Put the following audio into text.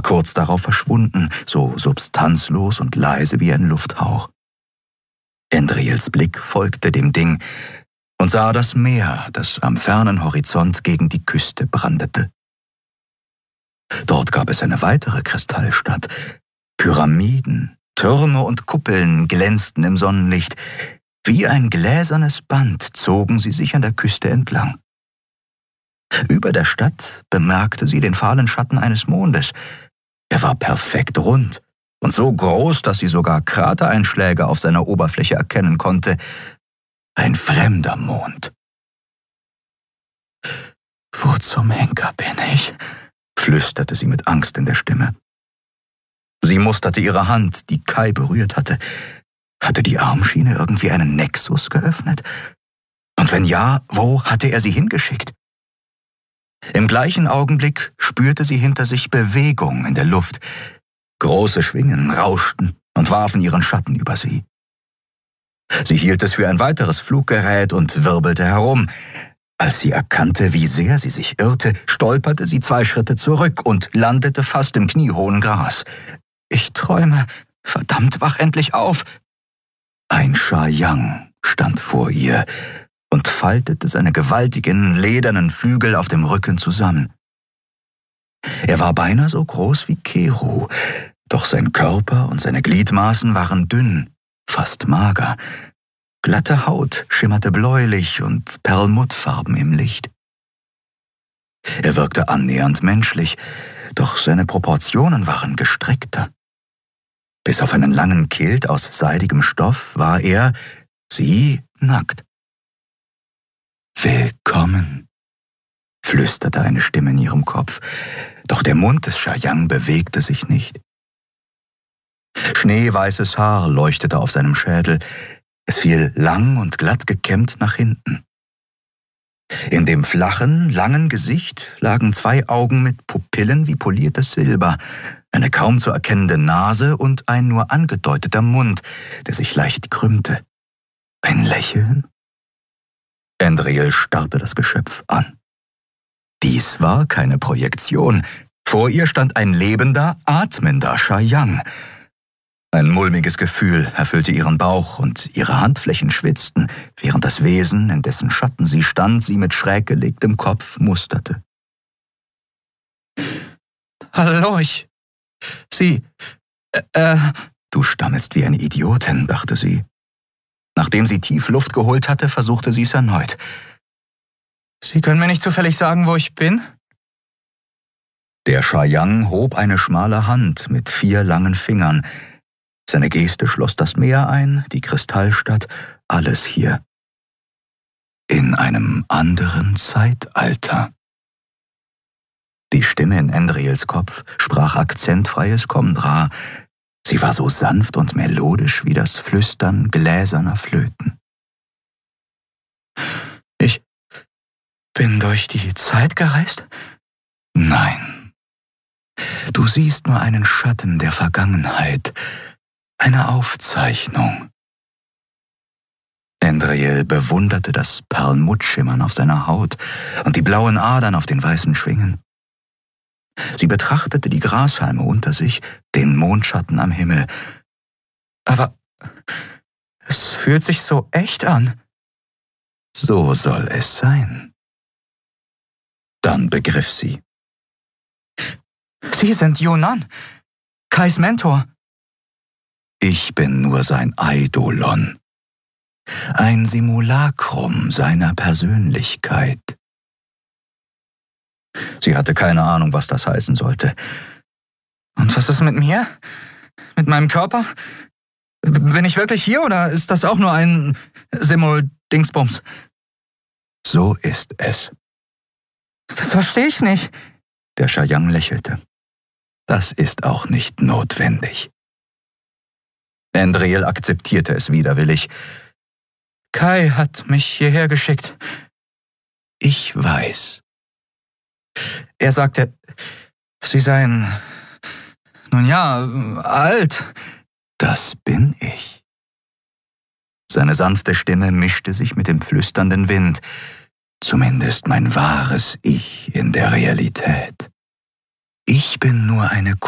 kurz darauf verschwunden, so substanzlos und leise wie ein Lufthauch. Endriels Blick folgte dem Ding und sah das Meer, das am fernen Horizont gegen die Küste brandete. Dort gab es eine weitere Kristallstadt. Pyramiden, Türme und Kuppeln glänzten im Sonnenlicht. Wie ein gläsernes Band zogen sie sich an der Küste entlang. Über der Stadt bemerkte sie den fahlen Schatten eines Mondes. Er war perfekt rund und so groß, dass sie sogar Kratereinschläge auf seiner Oberfläche erkennen konnte. Ein fremder Mond. »Wo zum Henker bin ich?« flüsterte sie mit Angst in der Stimme. Sie musterte ihre Hand, die Kai berührt hatte. Hatte die Armschiene irgendwie einen Nexus geöffnet? Und wenn ja, wo hatte er sie hingeschickt? Im gleichen Augenblick spürte sie hinter sich Bewegung in der Luft. Große Schwingen rauschten und warfen ihren Schatten über sie. Sie hielt es für ein weiteres Fluggerät und wirbelte herum. Als sie erkannte, wie sehr sie sich irrte, stolperte sie 2 Schritte zurück und landete fast im kniehohen Gras. »Ich träume. Verdammt, wach endlich auf!« Ein Sha-Yang stand vor ihr und faltete seine gewaltigen, ledernen Flügel auf dem Rücken zusammen. Er war beinahe so groß wie Keru, doch sein Körper und seine Gliedmaßen waren dünn, fast mager. Glatte Haut schimmerte bläulich und perlmuttfarben im Licht. Er wirkte annähernd menschlich, doch seine Proportionen waren gestreckter. Bis auf einen langen Kilt aus seidigem Stoff war er, sie, nackt. »Willkommen«, flüsterte eine Stimme in ihrem Kopf, doch der Mund des Sha-Yang bewegte sich nicht. Schneeweißes Haar leuchtete auf seinem Schädel, es fiel lang und glatt gekämmt nach hinten. In dem flachen, langen Gesicht lagen 2 Augen mit Pupillen wie poliertes Silber, eine kaum zu erkennende Nase und ein nur angedeuteter Mund, der sich leicht krümmte. Ein Lächeln? Endriel starrte das Geschöpf an. Dies war keine Projektion. Vor ihr stand ein lebender, atmender Sha-Yang. Ein mulmiges Gefühl erfüllte ihren Bauch und ihre Handflächen schwitzten, während das Wesen, in dessen Schatten sie stand, sie mit schräg gelegtem Kopf musterte. »Hallo, Du stammelst wie eine Idiotin«, dachte sie. Nachdem sie tief Luft geholt hatte, versuchte sie es erneut. »Sie können mir nicht zufällig sagen, wo ich bin?« Der Sha-Yang hob eine schmale Hand mit 4 langen Fingern. Seine Geste schloss das Meer ein, die Kristallstadt, alles hier. In einem anderen Zeitalter. Die Stimme in Endriels Kopf sprach akzentfreies Komdra. Sie war so sanft und melodisch wie das Flüstern gläserner Flöten. »Ich bin durch die Zeit gereist?« »Nein. Du siehst nur einen Schatten der Vergangenheit, eine Aufzeichnung.« Endriel bewunderte das Perlmuttschimmern auf seiner Haut und die blauen Adern auf den weißen Schwingen. Sie betrachtete die Grashalme unter sich, den Mondschatten am Himmel. »Aber es fühlt sich so echt an.« »So soll es sein.« Dann begriff sie. »Sie sind Yunnan, Kais Mentor.« »Ich bin nur sein Eidolon. Ein Simulacrum seiner Persönlichkeit.« Sie hatte keine Ahnung, was das heißen sollte. »Und was ist mit mir? Mit meinem Körper? Bin ich wirklich hier oder ist das auch nur ein Simul-Dingsbums?« »So ist es.« »Das verstehe ich nicht.« Der Sha-Yang lächelte. »Das ist auch nicht notwendig.« Endriel akzeptierte es widerwillig. »Kai hat mich hierher geschickt.« »Ich weiß.« Er sagte, Sie seien, nun ja, alt. »Das bin ich.« Seine sanfte Stimme mischte sich mit dem flüsternden Wind. Zumindest mein wahres Ich in der Realität. Ich bin nur eine